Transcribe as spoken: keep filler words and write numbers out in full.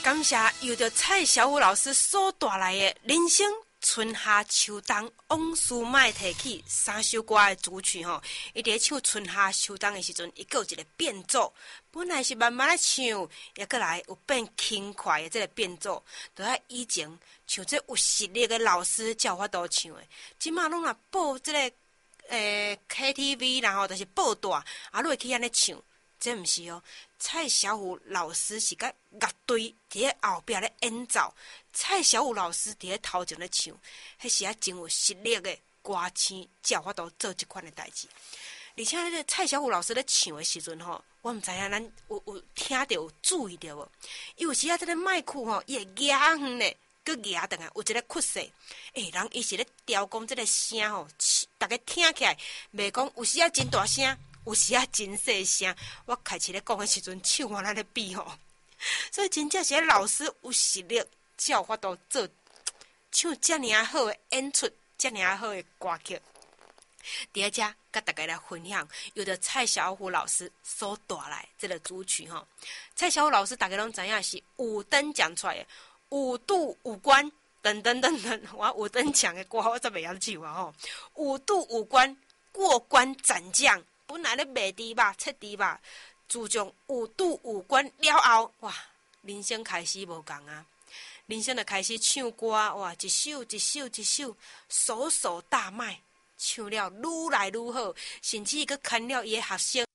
感谢由着蔡小虎老师所带来的人生春夏秋冬往事莫提起三首歌的主曲吼，伊伫唱春夏秋冬的时阵，伊佫有一个变奏，本来是慢慢咧唱，也佫来有变轻快的这个变奏，就喺以前像这有实力的老师才有法度唱的，即马拢若报这个诶 K T V， 然后就是报大，啊，你会去安尼唱，这毋是哦。蔡小虎老师是甲乐队伫咧后壁咧演奏，蔡小虎老师伫咧头前咧唱，迄是啊真有实力的歌星才有法度做即款的代志。而且迄个蔡小虎老师咧唱的时阵吼，我毋知影咱有有听到有注意到无？伊有时啊，这个麦克吼，伊会压远咧，佮压等下有一个缺势。诶，人伊是咧调讲这个声吼，大家听起来袂讲有时啊真大声。有时啊真细声，我开始咧讲的时阵，手往咱咧比吼，所以真正是老师有实力，才有法度做唱遮尔好的演出，遮尔好的歌曲。第二只甲大家来分享，由着蔡小虎老师所带来这个主曲吼。蔡小虎老师大家拢知影是五灯奖出来的，五度五关等等等等，我五灯奖的歌我则袂晓唱啊吼。五度五关过关斩将。本来咧卖猪肉、切猪肉，自从有拄有关了后，哇，人生开始无共啊！人生就开始唱歌，哇，一首一首一首，首首大卖，唱了愈来愈好，甚至佫牵了伊的学